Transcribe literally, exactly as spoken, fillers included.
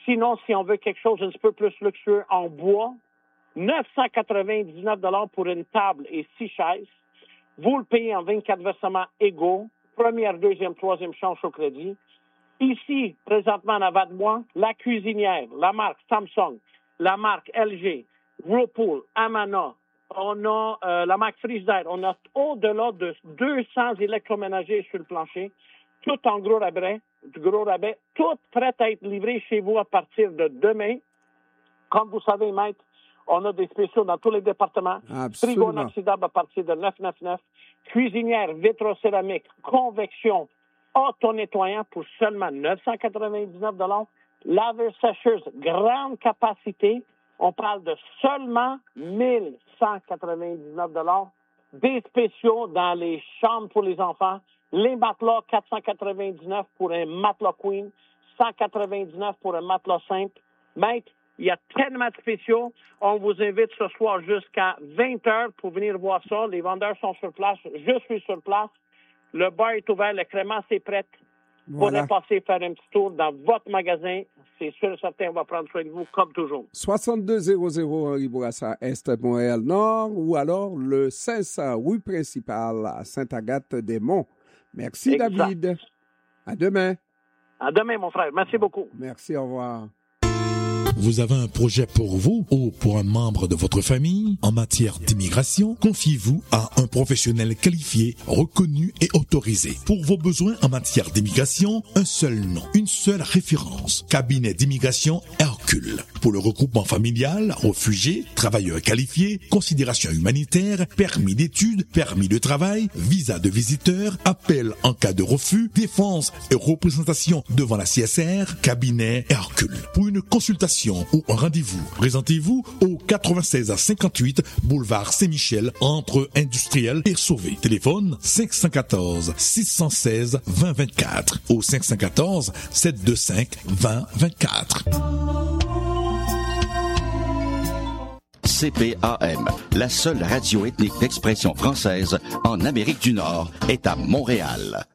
Sinon, si on veut quelque chose un petit peu plus luxueux en bois, neuf cent quatre-vingt-dix-neuf dollars pour une table et six chaises. Vous le payez en vingt-quatre versements égaux. Première, deuxième, troisième chance au crédit. Ici, présentement, en avant de moi, la cuisinière, la marque Samsung, la marque L G, Whirlpool, Amana, on a euh, la marque Frigidaire, on a au-delà de deux cents électroménagers sur le plancher, tout en gros rabais, du gros rabais, tout prêt à être livré chez vous à partir de demain. Comme vous savez, maître, on a des spéciaux dans tous les départements. Frigo inoxydable à partir de neuf cent quatre-vingt-dix-neuf. Cuisinière, vitrocéramique, convection, auto-nettoyant pour seulement neuf cent quatre-vingt-dix-neuf dollars. Laveur-sécheuse, grande capacité. On parle de seulement mille cent quatre-vingt-dix-neuf dollars. Des spéciaux dans les chambres pour les enfants. Les matelas, quatre cent quatre-vingt-dix-neuf pour un matelas queen, cent quatre-vingt-dix-neuf pour un matelas simple. Maître, il y a tellement de spéciaux. On vous invite ce soir jusqu'à vingt heures pour venir voir ça. Les vendeurs sont sur place. Je suis sur place. Le bar est ouvert. Le crémence est prête. Vous Voilà. pourrez passer faire un petit tour dans votre magasin. C'est sûr et certain, on va prendre soin de vous comme toujours. soixante-deux zéro zéro Henri Bourassa, Est, Montréal-Nord, ou alors le cinq cents rue principale à Sainte-Agathe-des-Monts. Merci, Exact. David. À demain. À demain, mon frère. Merci beaucoup. Merci, au revoir. Vous avez un projet pour vous ou pour un membre de votre famille en matière d'immigration? Confiez-vous à un professionnel qualifié, reconnu et autorisé. Pour vos besoins en matière d'immigration, un seul nom, une seule référence. Cabinet d'immigration Hercule. Pour le regroupement familial, réfugiés, travailleurs qualifiés, considération humanitaire, permis d'études, permis de travail, visa de visiteur, appel en cas de refus, défense et représentation devant la C S R, cabinet Hercule. Pour une consultation ou un rendez-vous, présentez-vous au quatre-vingt-seize à cinquante-huit boulevard Saint-Michel entre Industriel et Sauvé. Téléphone cinq un quatre, six un six, deux zéro deux quatre ou cinq un quatre, sept deux cinq, deux zéro deux quatre. C P A M, la seule radio ethnique d'expression française en Amérique du Nord, est à Montréal.